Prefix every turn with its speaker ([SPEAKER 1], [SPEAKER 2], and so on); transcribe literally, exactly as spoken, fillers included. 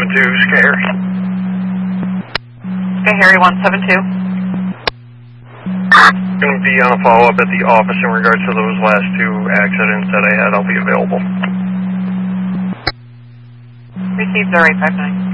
[SPEAKER 1] seven two, Scare.
[SPEAKER 2] Okay, Harry one seven two.
[SPEAKER 1] Going to be on a follow-up at the office in regards to those last two accidents that I had. I'll be available.
[SPEAKER 2] Received zero eight five nine.